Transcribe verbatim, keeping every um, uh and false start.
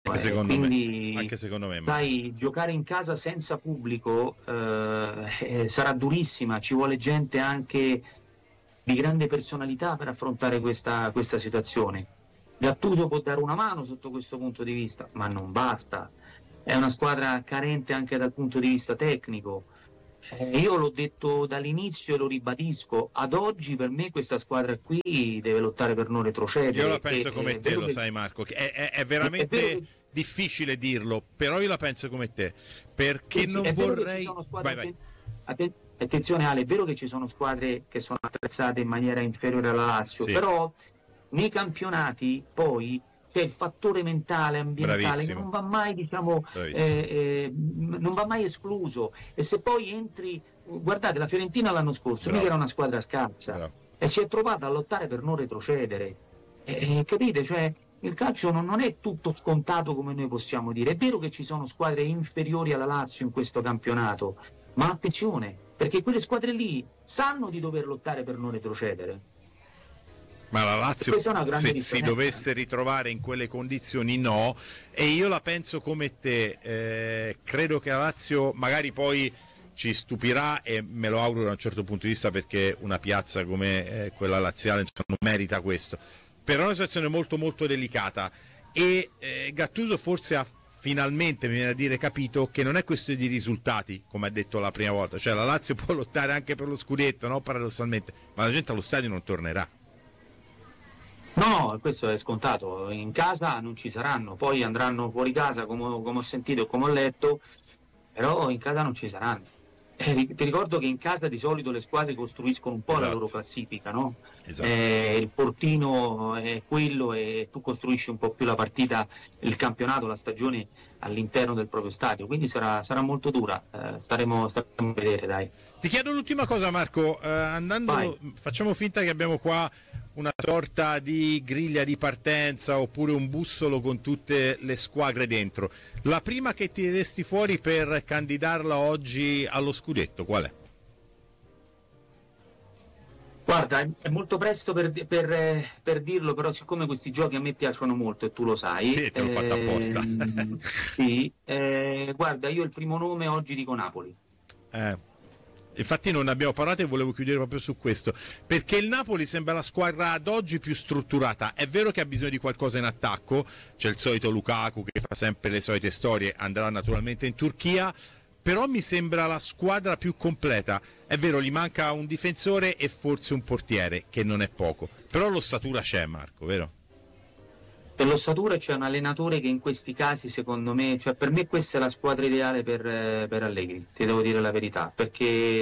Anche Eh, secondo quindi, me, anche secondo me. sai, giocare in casa senza pubblico eh, eh, sarà durissima, ci vuole gente anche di grande personalità per affrontare questa, questa situazione. Gattuso può dare una mano sotto questo punto di vista, ma non basta. È una squadra carente anche dal punto di vista tecnico. Eh, io l'ho detto dall'inizio e lo ribadisco, ad oggi per me questa squadra qui deve lottare per non retrocedere. Io la penso e, come è te, vero lo che- sai Marco, che è, è- è è veramente vero che- difficile dirlo, però io la penso come te, perché sì, sì, non è vero che ci vorrei... sono squadre Vai, vai. atten- atten- attenzione Ale, è vero che ci sono squadre che sono attrezzate in maniera inferiore alla Lazio, Sì. però nei campionati poi c'è il fattore mentale, ambientale Bravissimo. che non va mai, diciamo, Bravissimo. eh, eh, non va mai escluso. E se poi entri, guardate, la Fiorentina l'anno scorso Bravo. mica era una squadra scarsa Bravo. e si è trovata a lottare per non retrocedere. E, e capite? Cioè, il calcio non, non è tutto scontato come noi possiamo dire. È vero che ci sono squadre inferiori alla Lazio in questo campionato, ma attenzione, perché quelle squadre lì sanno di dover lottare per non retrocedere. Ma la Lazio, Questa è una grande se si differenza. dovesse ritrovare in quelle condizioni, no. E io la penso come te, eh, credo che la Lazio magari poi ci stupirà, e me lo auguro da un certo punto di vista, perché una piazza come eh, quella laziale insomma, non merita questo. Però è una situazione molto molto delicata e eh, Gattuso forse ha finalmente, mi viene a dire, capito che non è questione di risultati, come ha detto la prima volta, cioè la Lazio può lottare anche per lo scudetto, no? Paradossalmente, ma la gente allo stadio non tornerà. No, questo è scontato. In casa non ci saranno, poi andranno fuori casa, come, come ho sentito e come ho letto, però in casa non ci saranno. Eh, ri- ti ricordo che in casa di solito le squadre costruiscono un po' la Esatto. loro classifica, no? Esatto. Eh, il portino è quello e tu costruisci un po' più la partita, il campionato, la stagione all'interno del proprio stadio, quindi sarà, sarà molto dura. Eh, staremo, staremo a vedere, dai. Ti chiedo l'ultima cosa Marco, eh, andando, Vai. facciamo finta che abbiamo qua una sorta di griglia di partenza oppure un bussolo con tutte le squadre dentro. La prima che tireresti fuori per candidarla oggi allo scudetto, qual è? Guarda, è- è molto presto per, per, eh, per dirlo, però siccome questi giochi a me piacciono molto e tu lo sai, Sì, te l'ho fatta apposta. ehm, sì, eh, guarda, io il primo nome oggi dico Napoli. Eh, infatti non ne abbiamo parlato e volevo chiudere proprio su questo, perché il Napoli sembra la squadra ad oggi più strutturata. È vero che ha bisogno di qualcosa in attacco, c'è il solito Lukaku che fa sempre le solite storie, andrà naturalmente in Turchia, però mi sembra la squadra più completa. È vero, gli manca un difensore e forse un portiere, che non è poco, però l'ossatura c'è, Marco, vero? Per l'ossatura c'è un allenatore che in questi casi, secondo me, cioè per me questa è la squadra ideale per, eh, per Allegri, ti devo dire la verità, perché